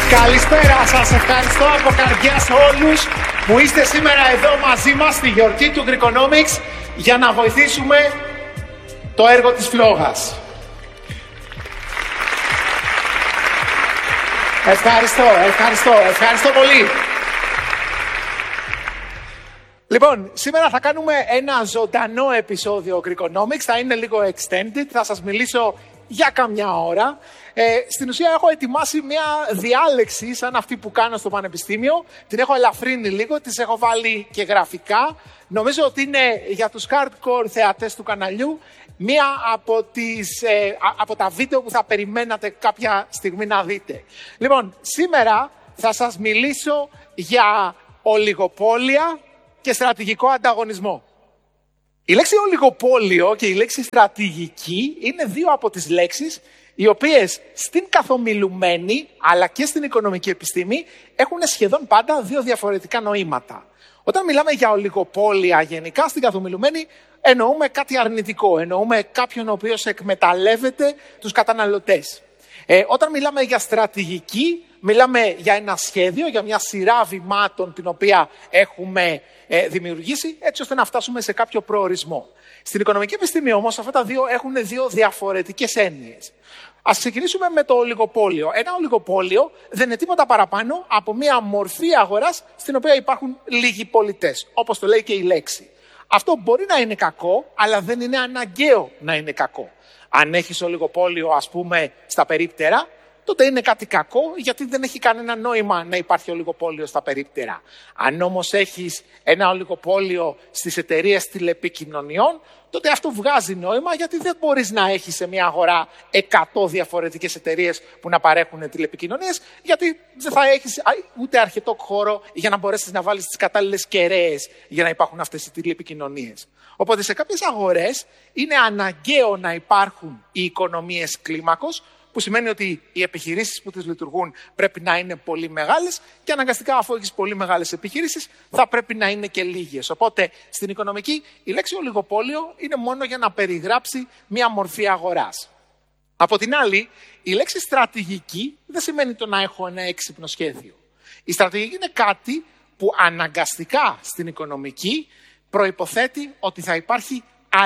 Καλησπέρα σας, ευχαριστώ από καρδιά σε όλους που είστε σήμερα εδώ μαζί μας στη γιορτή του Greekonomics για να βοηθήσουμε το έργο της φλόγας. Ευχαριστώ πολύ. Λοιπόν, σήμερα θα κάνουμε ένα ζωντανό επεισόδιο Greekonomics, θα είναι λίγο extended, θα σας μιλήσω για καμιά ώρα. Στην ουσία έχω ετοιμάσει μια διάλεξη σαν αυτή που κάνω στο πανεπιστήμιο. Την έχω ελαφρύνει λίγο, τις έχω βάλει και γραφικά. Νομίζω ότι είναι για τους hardcore θεατές του καναλιού μία από τα βίντεο που θα περιμένατε κάποια στιγμή να δείτε. Λοιπόν, σήμερα θα σας μιλήσω για ολιγοπόλια και στρατηγικό ανταγωνισμό. Η λέξη ολιγοπόλιο και η λέξη στρατηγική είναι δύο από τις λέξεις οι οποίες στην καθομιλουμένη αλλά και στην οικονομική επιστήμη έχουν σχεδόν πάντα δύο διαφορετικά νοήματα. Όταν μιλάμε για ολιγοπόλια γενικά στην καθομιλουμένη εννοούμε κάτι αρνητικό, εννοούμε κάποιον ο οποίος εκμεταλλεύεται τους καταναλωτές. Όταν μιλάμε για στρατηγική, μιλάμε για ένα σχέδιο, για μια σειρά βημάτων την οποία έχουμε δημιουργήσει έτσι ώστε να φτάσουμε σε κάποιο προορισμό. Στην οικονομική επιστήμη όμως αυτά τα δύο έχουν δύο διαφορετικές έννοιες. Ας ξεκινήσουμε με το ολιγοπόλιο. Ένα ολιγοπόλιο δεν είναι τίποτα παραπάνω από μια μορφή αγοράς στην οποία υπάρχουν λίγοι πολιτές, όπως το λέει και η λέξη. Αυτό μπορεί να είναι κακό, αλλά δεν είναι αναγκαίο να είναι κακό. Αν έχεις ολιγοπόλιο, ας πούμε, στα περίπτερα, τότε είναι κάτι κακό, γιατί δεν έχει κανένα νόημα να υπάρχει ολιγοπόλιο στα περίπτερα. Αν όμως έχεις ένα ολιγοπόλιο στις εταιρείες τηλεπικοινωνιών, τότε αυτό βγάζει νόημα, γιατί δεν μπορείς να έχεις σε μια αγορά 100 διαφορετικές εταιρείες που να παρέχουν τηλεπικοινωνίες, γιατί δεν θα έχεις ούτε αρκετό χώρο για να μπορέσεις να βάλεις τις κατάλληλες κεραίες για να υπάρχουν αυτές οι τηλεπικοινωνίες. Οπότε σε κάποιες αγορές είναι αναγκαίο να υπάρχουν οι οικονομίες κλίμακος, που σημαίνει ότι οι επιχειρήσεις που τις λειτουργούν πρέπει να είναι πολύ μεγάλες και αναγκαστικά αφού έχεις πολύ μεγάλες επιχειρήσεις θα πρέπει να είναι και λίγες. Οπότε στην οικονομική η λέξη ολιγοπόλιο είναι μόνο για να περιγράψει μια μορφή αγοράς. Από την άλλη, η λέξη στρατηγική δεν σημαίνει το να έχω ένα έξυπνο σχέδιο. Η στρατηγική είναι κάτι που αναγκαστικά στην οικονομική προϋποθέτει ότι θα υπάρχει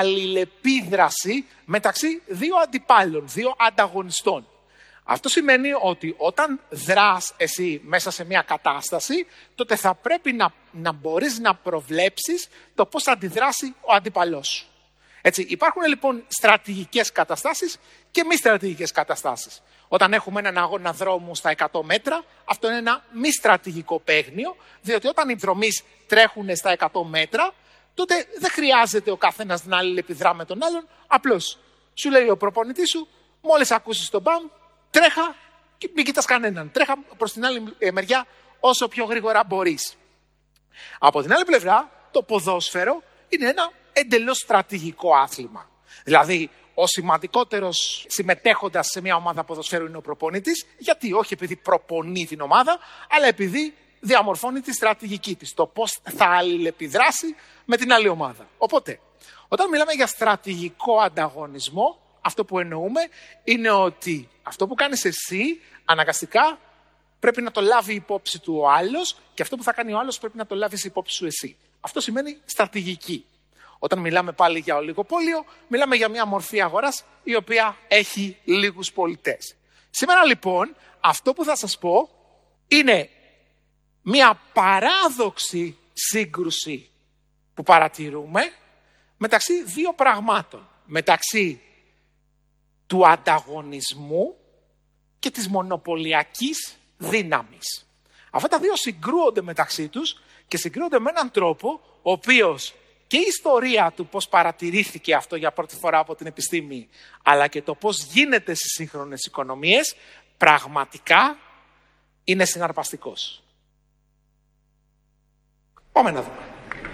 αλληλεπίδραση μεταξύ δύο αντιπάλων, δύο ανταγωνιστών. Αυτό σημαίνει ότι όταν δράς εσύ μέσα σε μια κατάσταση, τότε θα πρέπει να μπορείς να προβλέψεις το πώς θα αντιδράσει ο αντίπαλός σου. Έτσι, υπάρχουν λοιπόν στρατηγικές καταστάσεις και μη στρατηγικές καταστάσεις. Όταν έχουμε έναν αγώνα δρόμου στα 100 μέτρα, αυτό είναι ένα μη στρατηγικό παίγνιο, διότι όταν οι δρομείς τρέχουν στα 100 μέτρα, τότε δεν χρειάζεται ο καθένας να αλληλεπιδρά με τον άλλον, απλώς σου λέει ο προπονητής σου, μόλις ακούσεις τον μπαμ, τρέχα και μην κοιτάς κανέναν. Τρέχα προς την άλλη μεριά όσο πιο γρήγορα μπορείς. Από την άλλη πλευρά, το ποδόσφαιρο είναι ένα εντελώς στρατηγικό άθλημα. Δηλαδή, ο σημαντικότερος συμμετέχοντας σε μια ομάδα ποδοσφαίρου είναι ο προπονητής, γιατί όχι επειδή προπονεί την ομάδα, αλλά επειδή διαμορφώνει τη στρατηγική της, το πώς θα αλληλεπιδράσει με την άλλη ομάδα. Οπότε, όταν μιλάμε για στρατηγικό ανταγωνισμό, αυτό που εννοούμε είναι ότι αυτό που κάνεις εσύ αναγκαστικά πρέπει να το λάβει υπόψη του ο άλλος και αυτό που θα κάνει ο άλλος πρέπει να το λάβεις υπόψη σου εσύ. Αυτό σημαίνει στρατηγική. Όταν μιλάμε πάλι για ολιγοπόλιο, μιλάμε για μια μορφή αγοράς η οποία έχει λίγους πολιτές. Σήμερα λοιπόν, αυτό που θα σας πω είναι μια παράδοξη σύγκρουση που παρατηρούμε μεταξύ δύο πραγμάτων. Μεταξύ του ανταγωνισμού και της μονοπωλιακής δύναμης. Αυτά τα δύο συγκρούονται μεταξύ τους και συγκρούονται με έναν τρόπο ο οποίος και η ιστορία του πώς παρατηρήθηκε αυτό για πρώτη φορά από την επιστήμη, αλλά και το πώς γίνεται στις σύγχρονες οικονομίες, πραγματικά είναι συναρπαστικός. Πάμε να δούμε.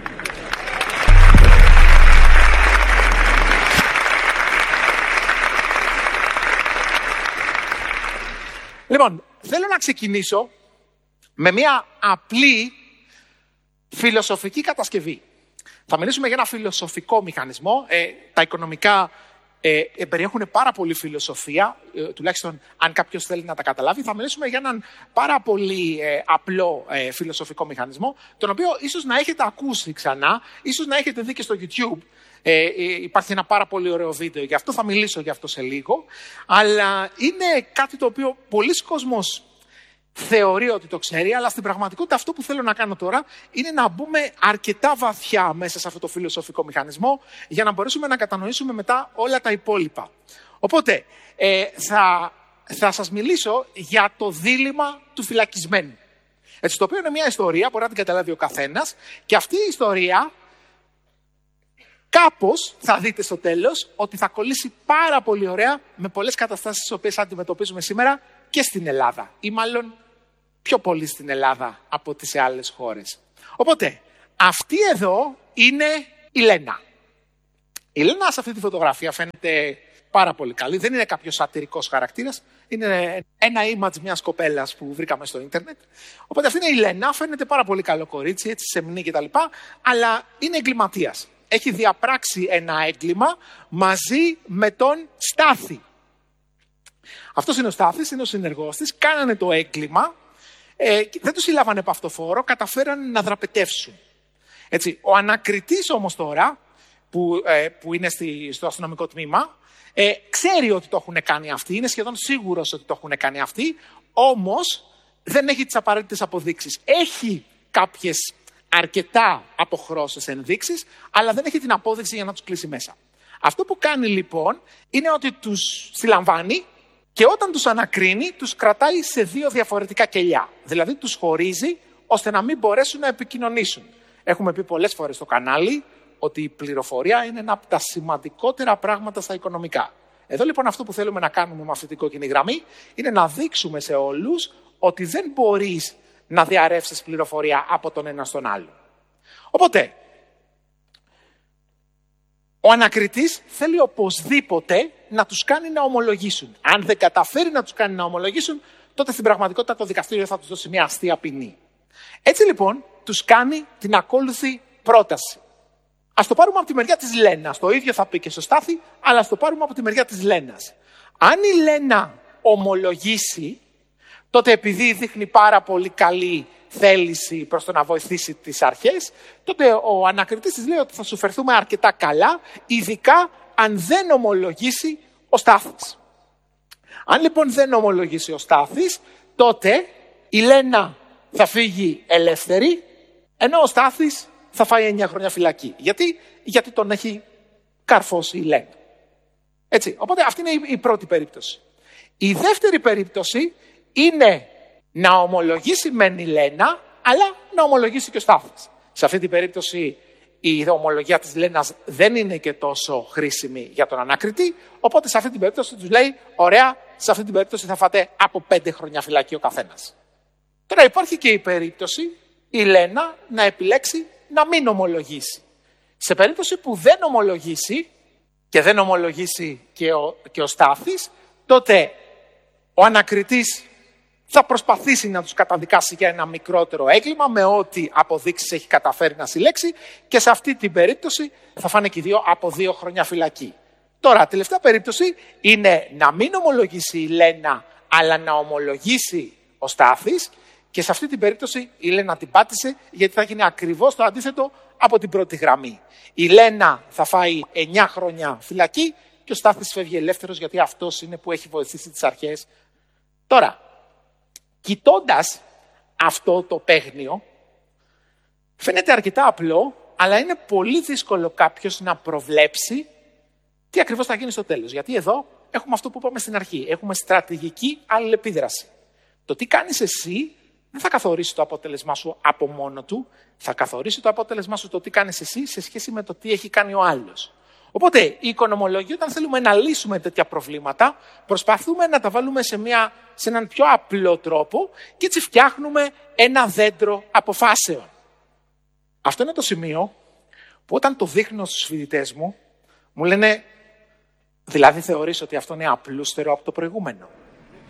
Λοιπόν, θέλω να ξεκινήσω με μια απλή φιλοσοφική κατασκευή. Θα μιλήσουμε για ένα φιλοσοφικό μηχανισμό. Τα οικονομικά περιέχουν πάρα πολύ φιλοσοφία, τουλάχιστον αν κάποιος θέλει να τα καταλάβει. Θα μιλήσουμε για έναν πάρα πολύ απλό φιλοσοφικό μηχανισμό, τον οποίο ίσως να έχετε ακούσει ξανά, ίσως να έχετε δει και στο YouTube. Υπάρχει ένα πάρα πολύ ωραίο βίντεο, γι' αυτό θα μιλήσω γι' αυτό σε λίγο. Αλλά είναι κάτι το οποίο πολλοί κόσμος θεωρεί ότι το ξέρει, αλλά στην πραγματικότητα αυτό που θέλω να κάνω τώρα είναι να μπούμε αρκετά βαθιά μέσα σε αυτό το φιλοσοφικό μηχανισμό για να μπορέσουμε να κατανοήσουμε μετά όλα τα υπόλοιπα. Οπότε, θα σας μιλήσω για το δίλημμα του φυλακισμένου. Έτσι, το οποίο είναι μια ιστορία, μπορεί να την καταλάβει ο καθένας, και αυτή η ιστορία κάπως θα δείτε στο τέλος ότι θα κολλήσει πάρα πολύ ωραία με πολλές καταστάσεις τις οποίες αντιμετωπίζουμε σήμερα και στην Ελλάδα, ή μάλλον πιο πολύ στην Ελλάδα από τις σε άλλες χώρες. Οπότε, αυτή εδώ είναι η Λένα. Η Λένα σε αυτή τη φωτογραφία φαίνεται πάρα πολύ καλή. Δεν είναι κάποιος σατυρικός χαρακτήρας. Είναι ένα image μιας κοπέλας που βρήκαμε στο ίντερνετ. Οπότε αυτή είναι η Λένα. Φαίνεται πάρα πολύ καλό κορίτσι, έτσι σεμνή κτλ. Αλλά είναι εγκληματίας. Έχει διαπράξει ένα έγκλημα μαζί με τον Στάθη. Αυτός είναι ο Στάθης, είναι ο συνεργός της. Κάνανε το έγκλημα. Δεν τους συλλάβανε από αυτοφόρο, καταφέρανε να δραπετεύσουν. Έτσι, ο ανακριτής όμως τώρα, που είναι στο αστυνομικό τμήμα, ξέρει ότι το έχουν κάνει αυτοί, είναι σχεδόν σίγουρος ότι το έχουν κάνει αυτοί, όμως δεν έχει τις απαραίτητες αποδείξεις. Έχει κάποιες αρκετά αποχρώσεις ενδείξεις, αλλά δεν έχει την απόδειξη για να τους κλείσει μέσα. Αυτό που κάνει λοιπόν είναι ότι τους συλλαμβάνει και όταν τους ανακρίνει, τους κρατάει σε δύο διαφορετικά κελιά. Δηλαδή τους χωρίζει ώστε να μην μπορέσουν να επικοινωνήσουν. Έχουμε πει πολλές φορές στο κανάλι ότι η πληροφορία είναι ένα από τα σημαντικότερα πράγματα στα οικονομικά. Εδώ λοιπόν αυτό που θέλουμε να κάνουμε με αυτή την κόκκινη γραμμή είναι να δείξουμε σε όλους ότι δεν μπορείς να διαρρεύσεις πληροφορία από τον ένα στον άλλο. Οπότε, ο ανακριτής θέλει οπωσδήποτε να τους κάνει να ομολογήσουν. Αν δεν καταφέρει να τους κάνει να ομολογήσουν, τότε στην πραγματικότητα το δικαστήριο θα τους δώσει μια αστεία ποινή. Έτσι λοιπόν, τους κάνει την ακόλουθη πρόταση. Ας το πάρουμε από τη μεριά της Λένας. Το ίδιο θα πει και στο Στάθη, αλλά ας το πάρουμε από τη μεριά της Λένας. Αν η Λένα ομολογήσει, τότε επειδή δείχνει πάρα πολύ καλή θέληση προς το να βοηθήσει τις αρχές, τότε ο ανακριτής της λέει ότι θα σου φερθούμε αρκετά καλά, ειδικά αν δεν ομολογήσει ο Στάθης. Αν λοιπόν δεν ομολογήσει ο Στάθης, τότε η Λένα θα φύγει ελεύθερη, ενώ ο Στάθης θα φάει 9 χρόνια φυλακή. Γιατί τον έχει καρφώσει η Λένα. Έτσι, οπότε αυτή είναι η πρώτη περίπτωση. Η δεύτερη περίπτωση είναι να ομολογήσει μεν η Λένα, αλλά να ομολογήσει και ο Στάθης. Σε αυτή την περίπτωση η ομολογία της Λένας δεν είναι και τόσο χρήσιμη για τον ανακριτή, οπότε σε αυτή την περίπτωση τους λέει, ωραία, σε αυτή την περίπτωση θα φάτε από 5 χρόνια φυλακή ο καθένας. Τώρα υπάρχει και η περίπτωση η Λένα να επιλέξει να μην ομολογήσει. Σε περίπτωση που δεν ομολογήσει και δεν ομολογήσει και ο Στάθης, τότε ο ανακριτής θα προσπαθήσει να τους καταδικάσει για ένα μικρότερο έγκλημα με ό,τι αποδείξεις έχει καταφέρει να συλλέξει και σε αυτή την περίπτωση θα φάνε και οι δύο από 2 χρόνια φυλακή. Τώρα, τελευταία περίπτωση είναι να μην ομολογήσει η Λένα, αλλά να ομολογήσει ο Στάθης και σε αυτή την περίπτωση η Λένα την πάτησε γιατί θα γίνει ακριβώς το αντίθετο από την πρώτη γραμμή. Η Λένα θα φάει 9 χρόνια φυλακή και ο Στάθης φεύγει ελεύθερος γιατί αυτός είναι που έχει βοηθήσει τις αρχές. Τώρα, κοιτώντας αυτό το παίγνιο, φαίνεται αρκετά απλό, αλλά είναι πολύ δύσκολο κάποιος να προβλέψει τι ακριβώς θα γίνει στο τέλος. Γιατί εδώ έχουμε αυτό που είπαμε στην αρχή. Έχουμε στρατηγική αλληλεπίδραση. Το τι κάνεις εσύ δεν θα καθορίσει το αποτέλεσμά σου από μόνο του, θα καθορίσει το αποτέλεσμά σου το τι κάνεις εσύ σε σχέση με το τι έχει κάνει ο άλλος. Οπότε, η οικονομολογία, όταν θέλουμε να λύσουμε τέτοια προβλήματα, προσπαθούμε να τα βάλουμε σε έναν πιο απλό τρόπο και έτσι φτιάχνουμε ένα δέντρο αποφάσεων. Αυτό είναι το σημείο που όταν το δείχνω στους φοιτητές μου λένε, δηλαδή θεωρείς ότι αυτό είναι απλούστερο από το προηγούμενο.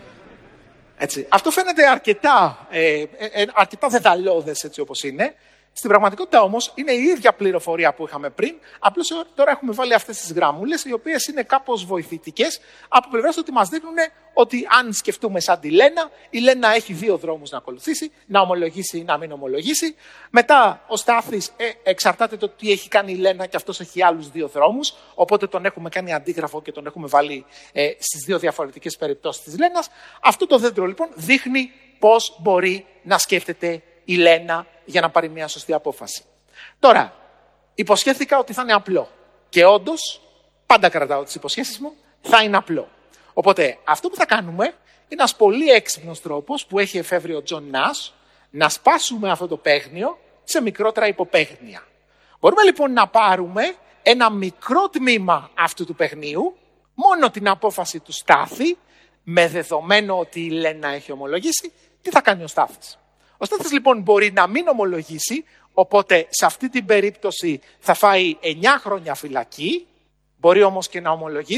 Έτσι. Αυτό φαίνεται αρκετά δεδαλώδες έτσι όπως είναι Στην πραγματικότητα όμως είναι η ίδια πληροφορία που είχαμε πριν, απλώς τώρα έχουμε βάλει αυτές τις γράμμουλες, οι οποίες είναι κάπως βοηθητικές από πλευράς ότι μας δείχνουν ότι αν σκεφτούμε σαν τη Λένα, η Λένα έχει δύο δρόμους να ακολουθήσει, να ομολογήσει ή να μην ομολογήσει. Μετά ο Στάθης εξαρτάται το τι έχει κάνει η Λένα και αυτός έχει άλλους δύο δρόμους, οπότε τον έχουμε κάνει αντίγραφο και τον έχουμε βάλει στις δύο διαφορετικές περιπτώσεις της Λένας. Αυτό το δέντρο λοιπόν δείχνει πώς μπορεί να σκέφτεται η Λένα για να πάρει μια σωστή απόφαση. Τώρα, υποσχέθηκα ότι θα είναι απλό. Και όντως, πάντα κρατάω τις υποσχέσεις μου, θα είναι απλό. Οπότε, αυτό που θα κάνουμε είναι ένας πολύ έξυπνος τρόπος που έχει εφεύρει ο Τζον Νας, να σπάσουμε αυτό το παίγνιο σε μικρότερα υποπαίγνια. Μπορούμε λοιπόν να πάρουμε ένα μικρό τμήμα αυτού του παιχνίου, μόνο την απόφαση του Στάθη, με δεδομένο ότι η Λένα έχει ομολογήσει, τι θα κάνει ο Στάθης. Ο Στάθης λοιπόν μπορεί να μην ομολογήσει, οπότε σε αυτή την περίπτωση θα φάει 9 χρόνια φυλακή, μπορεί όμως και να ομολογήσει